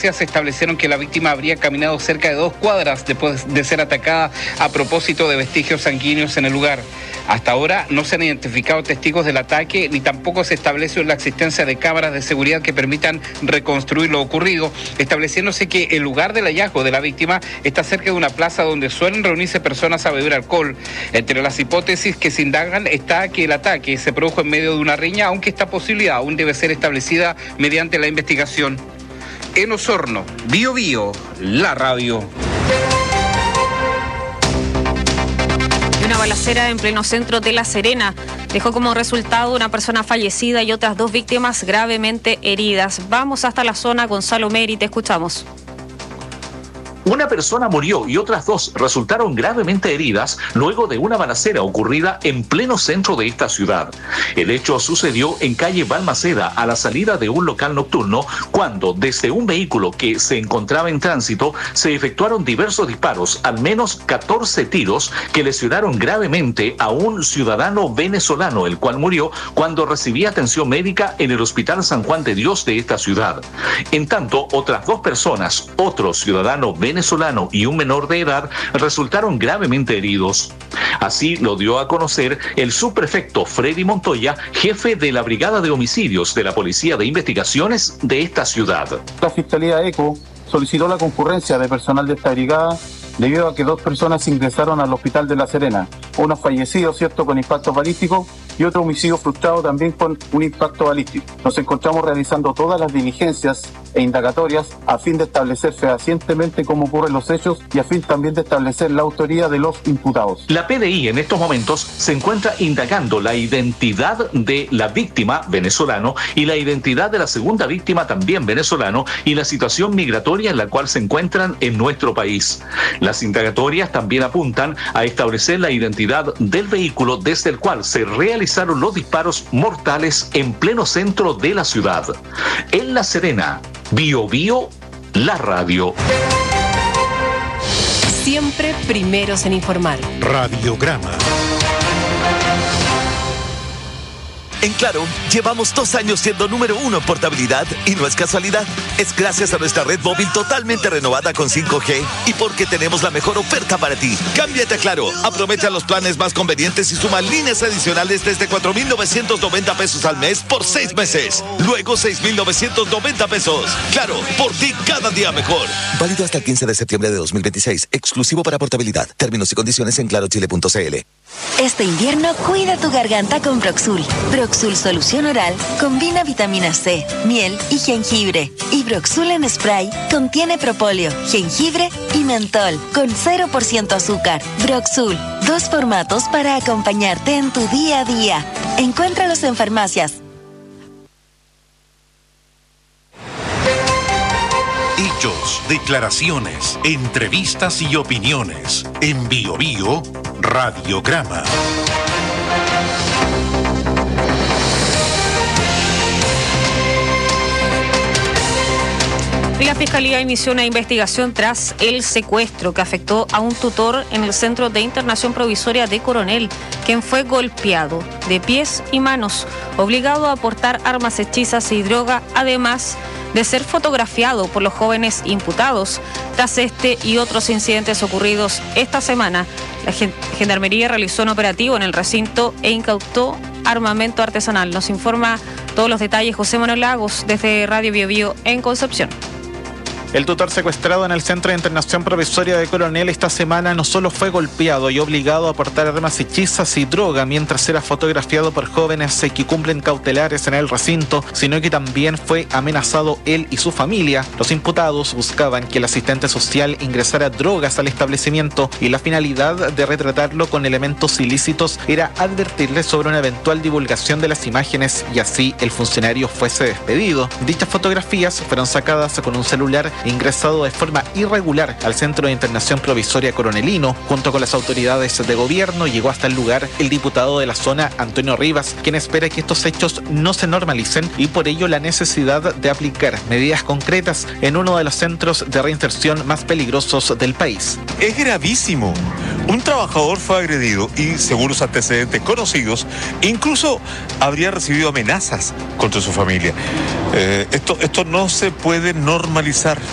autopsias establecieron que la víctima habría caminado cerca de 2 cuadras después de ser atacada a propósito de vestigios sanguíneos en el lugar. Hasta ahora no se han identificado testigos del ataque ni tampoco se establece la existencia de cámaras de seguridad que permitan reconstruir lo ocurrido, estableciéndose que el lugar del hallazgo de la víctima está cerca de una plaza donde suelen reunirse personas a beber alcohol. Entre las hipótesis que se indagan está que el ataque se produjo en medio de una riña, aunque esta posibilidad aún debe ser establecida mediante la investigación. En Osorno, Bío Bío, la radio. Una balacera en pleno centro de La Serena dejó como resultado una persona fallecida y otras 2 víctimas gravemente heridas. Vamos hasta la zona, Gonzalo Meri, te escuchamos. Una persona murió y otras 2 resultaron gravemente heridas luego de una balacera ocurrida en pleno centro de esta ciudad. El hecho sucedió en calle Balmaceda, a la salida de un local nocturno, cuando desde un vehículo que se encontraba en tránsito se efectuaron diversos disparos, al menos 14 tiros que lesionaron gravemente a un ciudadano venezolano, el cual murió cuando recibía atención médica en el Hospital San Juan de Dios de esta ciudad. En tanto, otras 2 personas, otro ciudadano venezolano y un menor de edad, resultaron gravemente heridos. Así lo dio a conocer el subprefecto Freddy Montoya, jefe de la Brigada de Homicidios de la Policía de Investigaciones de esta ciudad. La Fiscalía ECO solicitó la concurrencia de personal de esta brigada debido a que 2 personas ingresaron al hospital de La Serena, uno fallecido, ¿cierto?, con impacto balístico y otro homicidio frustrado también con un impacto balístico. Nos encontramos realizando todas las diligencias e indagatorias a fin de establecer fehacientemente cómo ocurren los hechos y a fin también de establecer la autoría de los imputados. La PDI en estos momentos se encuentra indagando la identidad de la víctima venezolano y la identidad de la segunda víctima también venezolano y la situación migratoria en la cual se encuentran en nuestro país. Las indagatorias también apuntan a establecer la identidad del vehículo desde el cual se realizaron los disparos mortales en pleno centro de la ciudad. En La Serena, Bío Bío, la radio. Siempre primeros en informar. Radiograma. En Claro, llevamos 2 años siendo número 1 en portabilidad y no es casualidad. Es gracias a nuestra red móvil totalmente renovada con 5G y porque tenemos la mejor oferta para ti. Cámbiate a Claro, aprovecha los planes más convenientes y suma líneas adicionales desde 4,990 pesos al mes por 6 meses. Luego 6,990 pesos. Claro, por ti cada día mejor. Válido hasta el 15 de septiembre de 2026. Exclusivo para portabilidad. Términos y condiciones en clarochile.cl. Este invierno cuida tu garganta con Broxul. Broxul Solución Oral combina vitamina C, miel y jengibre. Y Broxul en spray contiene propóleo, jengibre y mentol con 0% azúcar. Broxul, 2 formatos para acompañarte en tu día a día. Encuéntralos en farmacias. Hechos, declaraciones, entrevistas y opiniones. En Bío Bío, Radiograma. La Fiscalía inició una investigación tras el secuestro que afectó a un tutor en el Centro de Internación Provisoria de Coronel, quien fue golpeado de pies y manos, obligado a portar armas hechizas y droga, además de ser fotografiado por los jóvenes imputados. Tras este y otros incidentes ocurridos esta semana, la Gendarmería realizó un operativo en el recinto e incautó armamento artesanal. Nos informa todos los detalles José Manuel Lagos desde Radio Bío Bío en Concepción. El tutor secuestrado en el Centro de Internación Provisoria de Coronel esta semana no solo fue golpeado y obligado a portar armas hechizas y droga mientras era fotografiado por jóvenes que cumplen cautelares en el recinto, sino que también fue amenazado él y su familia. Los imputados buscaban que el asistente social ingresara drogas al establecimiento y la finalidad de retratarlo con elementos ilícitos era advertirle sobre una eventual divulgación de las imágenes y así el funcionario fuese despedido. Dichas fotografías fueron sacadas con un celular ingresado de forma irregular al Centro de Internación Provisoria Coronelino. Junto con las autoridades de gobierno llegó hasta el lugar el diputado de la zona, Antonio Rivas, quien espera que estos hechos no se normalicen y por ello la necesidad de aplicar medidas concretas en uno de los centros de reinserción más peligrosos del país. Es gravísimo. Un trabajador fue agredido y, según los antecedentes conocidos, incluso habría recibido amenazas contra su familia. Esto no se puede normalizar.